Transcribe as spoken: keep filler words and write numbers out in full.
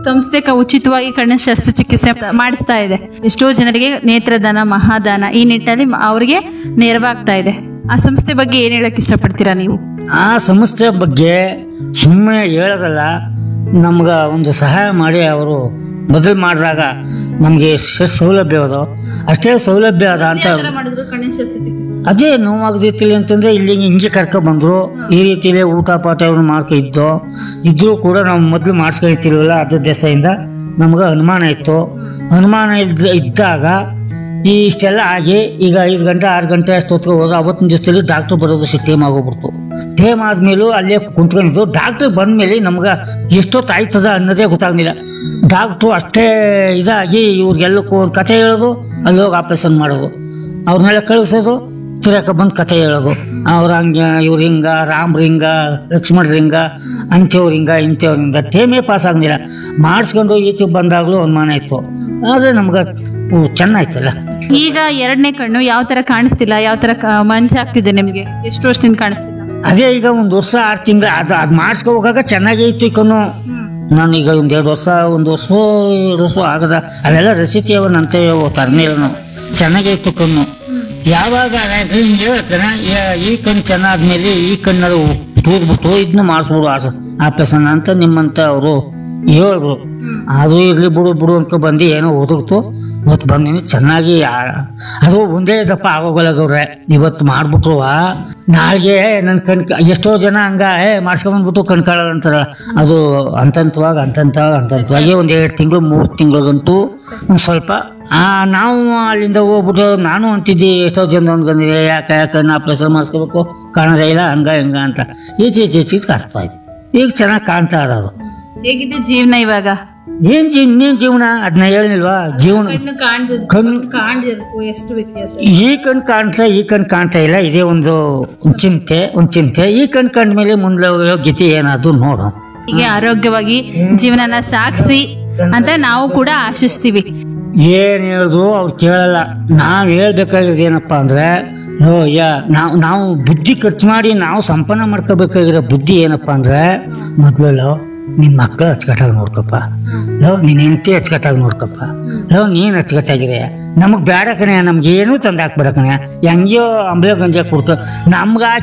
ಸಂಸ್ಥೆ ಕ- ಉಚಿತವಾಗಿ ಕಣ್ಣಿನ ಶಸ್ತ್ರಚಿಕಿತ್ಸೆ ಮಾಡಿಸ್ತಾ ಇದೆ. ಎಷ್ಟೋ ಜನರಿಗೆ ನೇತ್ರದಾನ, ಮಹಾದಾನ ಈ ನಿಟ್ಟಿನಲ್ಲಿ ಮ- ಅವರಿಗೆ ನೆರವಾಗ್ತಾ ಇದೆ. ಆ ಸಂಸ್ಥೆ ಬಗ್ಗೆ ಏನ್ ಹೇಳಕ್ ಇಷ್ಟಪಡ್ತೀರಾ ನೀವು? ಆ ಸಂಸ್ಥೆ ಬಗ್ಗೆ ಸುಮ್ಮನೆ ಹೇಳೋದಲ್ಲ, ನಮ್ಗೆ ಒಂದು ಸಹಾಯ ಮಾಡಿ ಅವರು ಬದಲು ಮಾಡಿದಾಗ ನಮಗೆ ಎಷ್ಟು ಸೌಲಭ್ಯ ಅದೋ ಅಷ್ಟೇ ಸೌಲಭ್ಯ ಅದ ಅಂತ. ಅದೇ ನೋವಾಗದಿತ್ತಿಲ್ಲ ಅಂತಂದ್ರೆ ಇಲ್ಲಿ ಹಿಂಗೆ ಕರ್ಕೊಬಂದ್ರು, ಈ ರೀತಿಲೇ ಊಟ ಪಾಠ ಮಾಡ್ಕೊ ಇದ್ದೋ ಇದ್ರೂ ಕೂಡ ನಾವು ಮೊದಲು ಮಾಡಿಸ್ಕೊಳ್ತಿಲ್ವಲ್ಲ, ಅದ್ರ ದೆಸೆಯಿಂದ ನಮ್ಗೆ ಅನುಮಾನ ಇತ್ತು. ಅನುಮಾನ ಇದ್ದ ಇದ್ದಾಗ ಈ ಇಷ್ಟೆಲ್ಲ ಆಗಿ ಈಗ ಐದು ಗಂಟೆ ಆರು ಗಂಟೆ ಅಷ್ಟೊತ್ತಿಗೆ ಹೋದ್ರೆ ಅವತ್ತಿನ ದಿವಸದಲ್ಲಿ ಡಾಕ್ಟ್ರು ಬರೋದು ಸಿ ಟೇಮ್ ಆಗೋಗ್ಬಿಡ್ತು. ಟೇಮ್ ಆದ್ಮೇಲೂ ಅಲ್ಲೇ ಕುಂತ್ಕೊಂಡಿದ್ದು. ಡಾಕ್ಟ್ರ್ ಬಂದ್ಮೇಲೆ ನಮ್ಗೆ ಎಷ್ಟೊತ್ತು ಆಯ್ತದ ಅನ್ನೋದೇ ಗೊತ್ತಾಗ್ಲಿಲ್ಲ. ಡಾಕ್ಟ್ರು ಅಷ್ಟೇ ಇದಾಗಿ ಇವ್ರಿಗೆಲ್ಲಕ್ಕೂ ಒಂದು ಕತೆ ಹೇಳೋದು, ಅಲ್ಲಿ ಹೋಗಿ ಆಪರೇಷನ್ ಮಾಡೋದು, ಅವ್ರನ್ನೆಲ್ಲ ಕಳಿಸೋದು, ತಿರಕ ಬಂದು ಕತೆ ಹೇಳೋದು. ಅವ್ರ ಹಂಗ ಇವ್ರ ಹಿಂಗ, ರಾಮ್ರ ಹಿಂಗ, ಲಕ್ಷ್ಮಣರ ಹಿಂಗ, ಅಂಥವ್ರ ಹಿಂಗ ಇಂಥವ್ರ ಹಿಂಗ. ಟೇಮೇ ಪಾಸ್ ಆಗಲಿಲ್ಲ. ಮಾಡಿಸ್ಕೊಂಡು ಈಚೆಗೆ ಬಂದಾಗಲೂ ಅನುಮಾನ ಇತ್ತು. ಆದರೆ ನಮ್ಗೆ ಚೆನ್ನಾಯ್ತಲ್ಲ. ಈಗ ಎರಡನೇ ಕಣ್ಣು ಯಾವ ತರ ಕಾಣಿಸ್ತಿಲ್ಲ, ಯಾವ ತರ ಕ- ಮಂಜಾಗ್ತಿದೆ ನಿಮ್ಗೆ? ಎಷ್ಟು ವರ್ಷದಿಂದ ಕಾಣಿಸ್ತಿಲ್ಲ? ಅದೇ ಈಗ ಒಂದು ವರ್ಷ ಆರು ತಿಂಗಳು ಅದು ಅದು ಮಾಡಿಸ್ಕೊ ಹೋಗಾಗ ಚೆನ್ನಾಗೇ ಇತ್ತು. ಈ ಕಣ್ಣು ನಾನೀಗ ಒಂದು ಎರಡು ವರ್ಷ ಒಂದು ವರ್ಷ ಎರಡು ವರ್ಷ ಆಗದ ಅವೆಲ್ಲ ರಸೀತಿ ಅವ ನಂತೇವ ತರನೇಲ್ಲ ನಾವು. ಚೆನ್ನಾಗೇ ಇತ್ತು ಕಣ್ಣು. ಯಾವಾಗ ಹಿಂಗೆ ಹೇಳ್ತಾನೆ, ಈ ಕಣ್ಣು ಚೆನ್ನಾದ್ಮೇಲೆ ಈ ಕಣ್ಣಲ್ಲಿ ತೂದ್ಬಿಟ್ಟು ಇದನ್ನ ಮಾಡಿಸ್ಬಿಡು ಆಪರೇಷನ್ ಅಂತ ನಿಮ್ಮಂತ ಅವರು ಹೇಳಿದ್ರು. ಅದು ಇರ್ಲಿ ಬಿಡು ಬಿಡು ಅಂತ ಬಂದು ಏನೋ ಒದಗ್ತು. ಇವತ್ತು ಬಂದಿನಿ ಚೆನ್ನಾಗಿ. ಅದು ಒಂದೇ ದಪ್ಪ ಆಗೋಗಲ್ಲ ಗೌಡ್ರೆ. ಇವತ್ತು ಮಾಡ್ಬಿಟ್ರುವ ನಾಳೆಗೆ ನನ್ನ ಕಣ್ ಎಷ್ಟೋ ಜನ ಹಂಗ ಏ ಮಾಡ್ಸ್ಕೊಂಡ್ಬಂದ್ಬಿಟ್ಟು ಕಣ್ಕಾಳಲ್ಲ ಅಂತಾರ. ಅದು ಅಂತಂತವಾಗ ಅಂತಂತವಾಗ ಅಂತಂತವಾಗಿ ಒಂದು ಎರಡು ತಿಂಗಳು ಮೂರು ತಿಂಗಳಿಗಂಟು ಒಂದು ಸ್ವಲ್ಪ ಆ ನಾವು ಅಲ್ಲಿಂದ ಹೋಗ್ಬಿಟ್ಟು ನಾನು ಅಂತಿದ್ದೆ ಎಷ್ಟೋ ಜನ ಅಂದ್ಕೊಂಡಿದ್ದೆ, ಯಾಕೆ ಕಣ್ಣು ಆಪರೇಷನ್ ಮಾಡಿಸ್ಕೋಬೇಕು, ಕಾಣೋದೇ ಇಲ್ಲ ಹಂಗ ಹಿಂಗ ಅಂತ. ಈಚೆ ಈಚೆ ಈಚೆ ಕಾಣ್ತಾ ಇದ್ದೆ. ಈಗ ಚೆನ್ನಾಗಿ ಕಾಣ್ತಾ ಇರೋದು. ಹೇಗಿದೆ ಜೀವನ ಇವಾಗ? ಏನ್ ಜೀ ಇನ್ನೇನ್ ಜೀವನ ಅದನ್ನ ಹೇಳಿಲ್ವಾ? ಜೀವನ ಕಣ್ಣು ಎಷ್ಟು ವ್ಯತ್ಯಾಸ? ಈ ಕಣ್ ಕಾಣ್ತಾ ಈ ಕಣ್ ಕಾಣ್ತಾ ಇಲ್ಲ. ಇದೇ ಒಂದು ಒಂದ್ ಚಿಂತೆ ಒಂದ್ ಚಿಂತೆ. ಈ ಕಣ್ ಕಂಡ ಮೇಲೆ ಮುಂದೆ ಗತಿ ಏನಾದ್ರು ನೋಡು. ಹೀಗೆ ಆರೋಗ್ಯವಾಗಿ ಜೀವನನ ಸಾಗಿಸಿ ಅಂತ ನಾವು ಕೂಡ ಆಶಿಸ್ತೀವಿ. ಏನ್ ಹೇಳಿದ್ರು ಅವ್ರು ಕೇಳಲ್ಲ. ನಾವ್ ಹೇಳ್ಬೇಕಾಗಿರೋದು ಏನಪ್ಪಾ ಅಂದ್ರೆ, ಓ ಯಾ ನಾವು ನಾವು ಬುದ್ಧಿ ಖರ್ಚು ಮಾಡಿ ನಾವು ಸಂಪಾದನೆ ಮಾಡ್ಕೋಬೇಕಾಗಿರೋ ಬುದ್ಧಿ ಏನಪ್ಪಾ ಅಂದ್ರೆ, ಮೊದ್ಲು ನಿನ್ ಮಕ್ಕಳು ಅಚ್ಚುಕಟ್ಟಾಗಿ ನೋಡ್ಕಪ್ಪ, ಲವ್ ನಿನ್ ಹೆಂಡತಿ ಅಚ್ಚುಕಟ್ಟಾಗಿ ನೋಡ್ಕಪ್ಪ, ಲವ್ ನೀನ್ ಅಚ್ಚುಕಟ್ಟಾಗಿರೆ. ನಮಗ್ ಬೇಡ ಕಣೆ, ನಮ್ಗೆ ಏನೂ ತಂದು ಹಾಕ್ಬೇಡ ಕಣೆ, ಹೆಂಗ್ಯೋ ಅಂಬ್ಲೆ ಗಂಜ ಕೊಡ್ಕ ನಮ್ಗ